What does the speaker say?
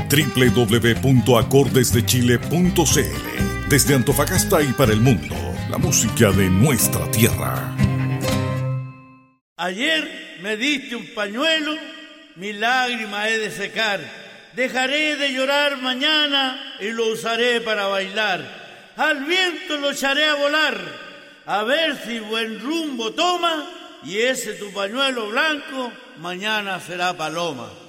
www.acordesdechile.cl. Desde Antofagasta y para el mundo, la música de nuestra tierra. Ayer me diste un pañuelo, mi lágrima he de secar. Dejaré de llorar mañana y lo usaré para bailar. Al viento lo echaré a volar, a ver si buen rumbo toma, y ese tu pañuelo blanco mañana será paloma.